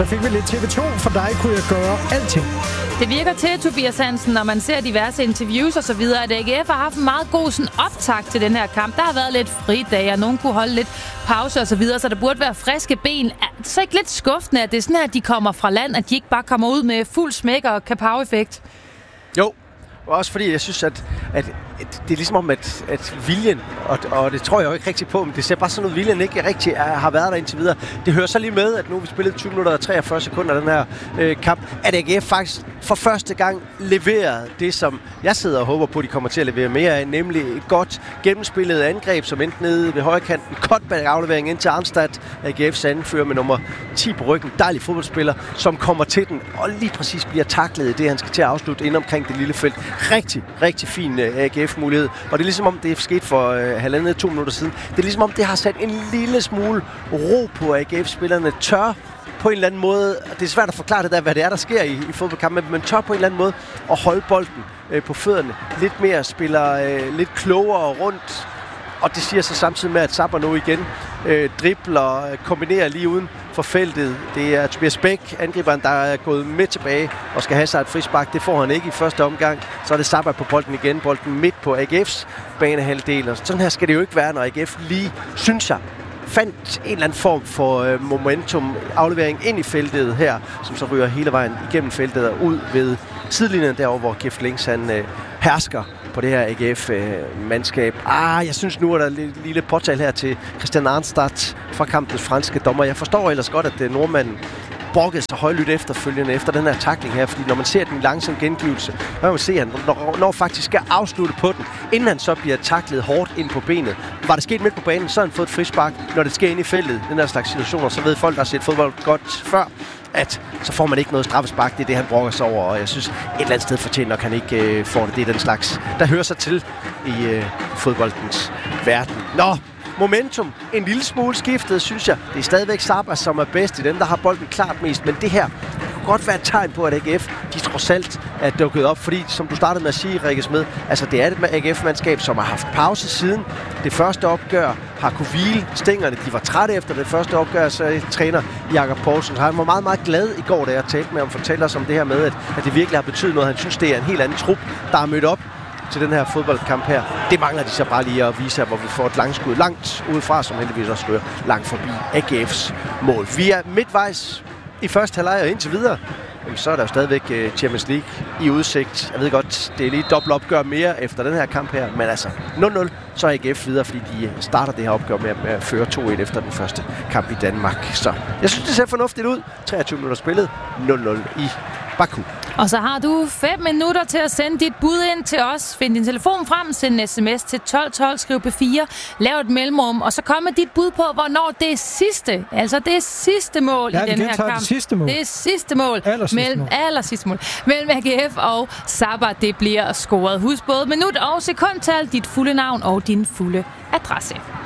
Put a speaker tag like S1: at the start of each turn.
S1: Så fik vi lidt TV2. For dig kunne jeg gøre alting.
S2: Det virker til, Tobias Hansen, når man ser diverse interviews og så videre, at AGF har haft en meget god optakt til den her kamp. Der har været lidt fridage, og nogen kunne holde lidt pause og så videre, så der burde være friske ben. Er det så ikke lidt skuffende, at det er sådan her, at de kommer fra land, at de ikke bare kommer ud med fuld smæk og kapow-effekt?
S3: Jo, og også fordi jeg synes, at det er ligesom om, at viljen, og det tror jeg jo ikke rigtig på, men det ser bare sådan ud, at viljen ikke rigtig har været der indtil videre. Det hører så lige med, at nu vi spillet 20 minutter og 43 sekunder af den her kamp, at AGF faktisk for første gang leverer det, som jeg sidder og håber på, at de kommer til at levere mere af, nemlig et godt gennemspillet angreb, som endte nede ved højrekanten. Cutback-aflevering ind til Arnstadt, AGF's anfører med nummer 10 på ryggen. Dejlig fodboldspiller, som kommer til den og lige præcis bliver taklet i det, han skal til at afslutte ind omkring det lille felt. Rigtig, rigtig fin AGF-mulighed. Og det er ligesom om, det er sket for 1,5-2 minutter siden. Det er ligesom om, det har sat en lille smule ro på AGF-spillerne. Tør på en eller anden måde, det er svært at forklare det der, hvad det er, der sker i fodboldkampen, men tør på en eller anden måde at holde bolden på fødderne. Lidt mere, spiller lidt klogere rundt, og det siger sig samtidig med, at Zappa nu igen dribler, kombinerer lige uden for feltet. Det er Tobias Bæk, angriberen, der er gået med tilbage og skal have sig et frispark. Det får han ikke i første omgang. Så er det Zappa på bolden igen. Bolden midt på AGF's banehalvdel. Og sådan her skal det jo ikke være, når AGF lige, synes jeg, fandt en eller anden form for momentum, aflevering ind i feltet her, som så ryger hele vejen igennem feltet og ud ved sidelinjen derovre, hvor Gift Links han hersker på det her AGF-mandskab. Jeg synes nu, at der er et lille påtal her til Christian Arnstadt fra kampens franske dommer. Jeg forstår ellers godt, at nordmanden brokkede sig højlydt efterfølgende efter den her tackling her, fordi når man ser den langsom gengivelse, så kan man se, at han når faktisk skal afslutte på den, inden han så bliver tacklet hårdt ind på benet. Var det sket midt på banen, så har han fået et frispark. Når det sker ind i feltet, den her slags situationer, så ved folk, der har set fodbold godt før, at så får man ikke noget straffespark. Det er det, han brokker sig over, og jeg synes, et eller andet sted fortjener nok, han ikke får det. Det er den slags, der hører sig til i fodboldens verden. Nå, momentum en lille smule skiftet, synes jeg. Det er stadigvæk Zappa, som er bedst i dem, der har bolden klart mest, men det her kunne godt være et tegn på, at AGF, de trods alt er dukket op, fordi, som du startede med at sige, Rikke Smed, altså det er et AGF-mandskab, som har haft pause siden det første opgør, har kunne hvile stængerne. De var trætte efter det første opgør, så træner Jakob Poulsen. Han var meget, meget glad i går, da jeg talte med ham, fortæller os om det her med, at det virkelig har betydet noget. Han synes, det er en helt anden trup, der er mødt op til den her fodboldkamp her. Det mangler de så bare lige at vise her, hvor vi får et langskud langt udefra, som heldigvis også rører langt forbi AGF's mål. Vi er midtvejs i første halvleg og indtil videre. Jamen, så er der jo stadigvæk Champions League i udsigt. Jeg ved godt, det er lige dobbelt opgør mere efter den her kamp her, men altså 0-0, så er AGF videre, fordi de starter det her opgør med at føre 2-1 efter den første kamp i Danmark. Så jeg synes, det ser fornuftigt ud. 23 minutter spillet, 0-0 i Baku.
S2: Og så har du 5 minutter til at sende dit bud ind til os. Find din telefon frem, send en sms til 1212, skriv P4, lav et mellemrum, og så kom med dit bud på, hvornår det er sidste mål i den her kamp.
S1: Det sidste mål.
S2: Det er sidste mål. Allersidste mål. Mellem AGF og Zappa, det bliver scoret. Husk både minut og sekundtal, dit fulde navn og din fulde adresse.